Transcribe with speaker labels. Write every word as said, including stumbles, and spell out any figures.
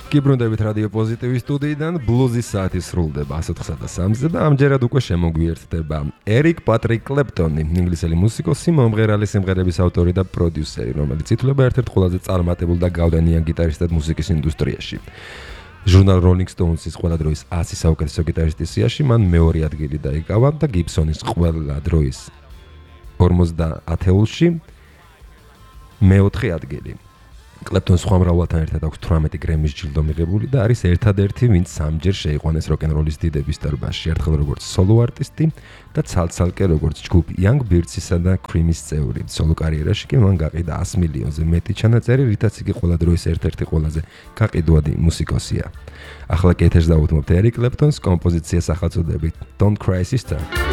Speaker 1: Გიბრუნდებით რადიო პოზიტივის სტუდიიდან, ბლუზის საათი სრულდება ას ოთხსა და სამზე და ამჯერად უკვე შემოგვიერთდება ერიკ პატრიკ კლეპტონი, ინგლისელი მუსიკოსი, მომღერალი, სიმღერების ავტორი და პროდიუსერი, რომელიც ითვლება ერთ-ერთ ყველაზე წარმატებულ და გავლენიან გიტარისტად მუსიკის ინდუსტრიაში. ჟურნალ Rolling Stones-ის ყველა დროის ათი საუკეთესო გიტარისტის სიაში მან მეორე ადგილი დაიკავა და Gibson-ის ყველა დროის ორმოცდაათეულში მეოთხე ადგილი. კლეპტონს სხვა მრავალთან ერთად აქვს თვრამეტი გრემის ჯილდო მიღებული და არის ერთადერთი, ვინც სამჯერ შეიყვანეს როკ-ენ-როლის დიდების დარბაზში, ერთხელ როგორც სოლო არტისტი და ცალ-ცალკე როგორც ჯგუფ Young Birds-ისა და Cream-ის წევრი. სოლო კარიერაში კი მან გაყიდა ას მილიონზე მეტი ჩანაწერი, რითაც იგი ყველა დროის ერთ-ერთი ყველაზე გაყიდვადი მუსიკოსია. ახლა კი ეთერს დავუთმობთ ერიკ კლეპტონს კომპოზიციას სახელწოდებით Don't Cry Sister.